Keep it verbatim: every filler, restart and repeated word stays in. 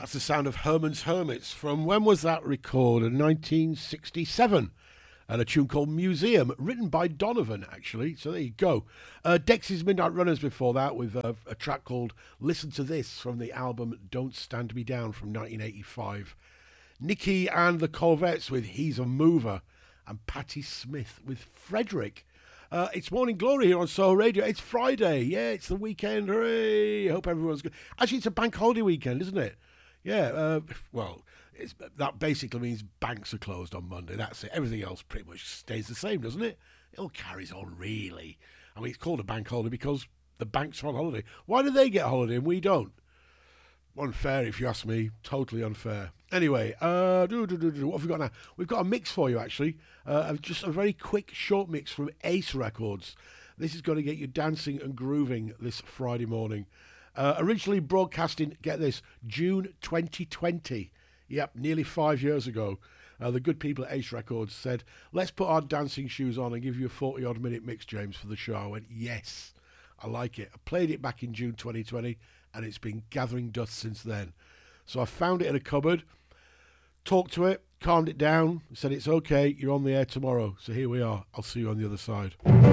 That's the sound of Herman's Hermits from, when was that recorded? nineteen sixty-seven. And a tune called Museum, written by Donovan, actually. So there you go. Uh, Dexys Midnight Runners before that with uh, a track called Listen to This from the album Don't Stand Me Down from nineteen eighty-five. Nicky and the Corvettes with He's a Mover. And Patti Smith with Frederick. Uh, it's Morning Glory here on Soul Radio. It's Friday. Yeah, it's the weekend. Hooray. I hope everyone's good. Actually, it's a bank holiday weekend, isn't it? Yeah, uh, well, it's, that basically means banks are closed on Monday. That's it. Everything else pretty much stays the same, doesn't it? It all carries on, really. I mean, it's called a bank holiday because the banks are on holiday. Why do they get a holiday and we don't? Unfair, if you ask me. Totally unfair. Anyway, uh, do, do, do, do, what have we got now? We've got a mix for you, actually. Uh, just a very quick, short mix from Ace Records. This is going to get you dancing and grooving this Friday morning. Uh, originally broadcasting, get this, June twenty twenty. Yep, nearly five years ago. Uh, the good people at Ace Records said, let's put our dancing shoes on and give you a forty-odd minute mix, James, for the show. I went, yes, I like it. I played it back in June twenty twenty, and it's been gathering dust since then. So I found it in a cupboard, talked to it, calmed it down, said it's okay, you're on the air tomorrow. So here we are. I'll see you on the other side.